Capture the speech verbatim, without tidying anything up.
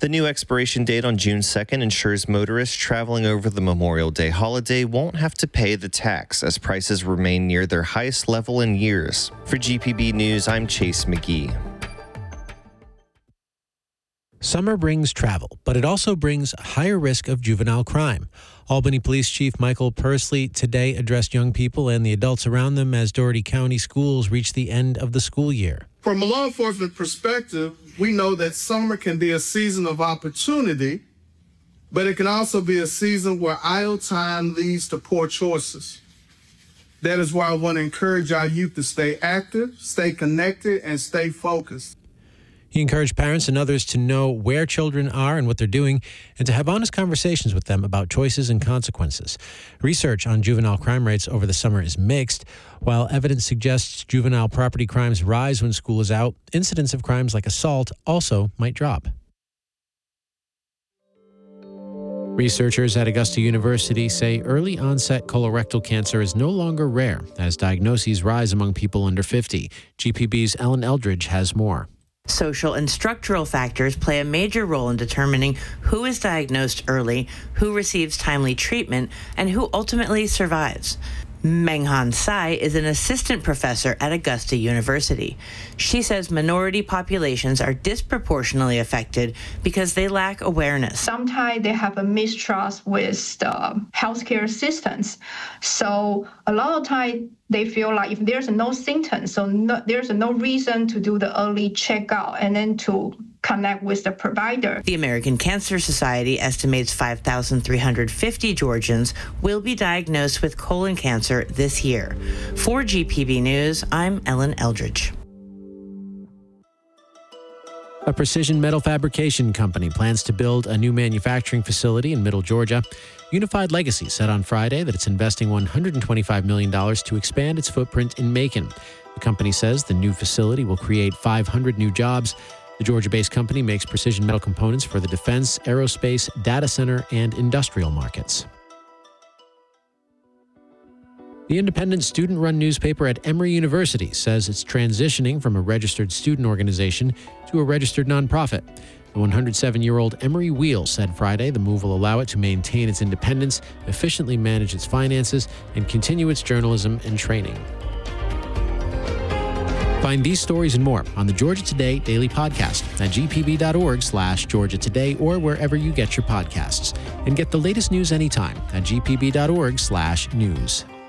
The new expiration date on June second ensures motorists traveling over the Memorial Day holiday won't have to pay the tax as prices remain near their highest level in years. For G P B News, I'm Chase McGee. Summer brings travel, but it also brings a higher risk of juvenile crime. Albany Police Chief Michael Pursley today addressed young people and the adults around them as Dougherty County schools reach the end of the school year. From a law enforcement perspective, we know that summer can be a season of opportunity, but it can also be a season where idle time leads to poor choices. That is why I want to encourage our youth to stay active, stay connected, and stay focused. He encouraged parents and others to know where children are and what they're doing, and to have honest conversations with them about choices and consequences. Research on juvenile crime rates over the summer is mixed. While evidence suggests juvenile property crimes rise when school is out, incidents of crimes like assault also might drop. Researchers at Augusta University say early onset colorectal cancer is no longer rare as diagnoses rise among people under fifty. G P B's Ellen Eldridge has more. Social and structural factors play a major role in determining who is diagnosed early, who receives timely treatment, and who ultimately survives. Menghan Tsai is an assistant professor at Augusta University. She says minority populations are disproportionately affected because they lack awareness. Sometimes they have a mistrust with the healthcare systems. So a lot of times they feel like if there's no symptoms, so no, there's no reason to do the early checkout and then to connect with the provider. The American Cancer Society estimates five thousand three hundred fifty Georgians will be diagnosed with colon cancer this year. For G P B News, I'm Ellen Eldridge. A precision metal fabrication company plans to build a new manufacturing facility in Middle Georgia. Unified Legacy said on Friday that it's investing one hundred twenty-five million dollars to expand its footprint in Macon. The company says the new facility will create five hundred new jobs. The Georgia-based company makes precision metal components for the defense, aerospace, data center, and industrial markets. The independent student-run newspaper at Emory University says it's transitioning from a registered student organization to a registered nonprofit. The one hundred seven-year-old Emory Wheel said Friday the move will allow it to maintain its independence, efficiently manage its finances, and continue its journalism and training. Find these stories and more on the Georgia Today Daily Podcast at g p b dot org slash Georgia Today or wherever you get your podcasts. And get the latest news anytime at g p b dot org slash news.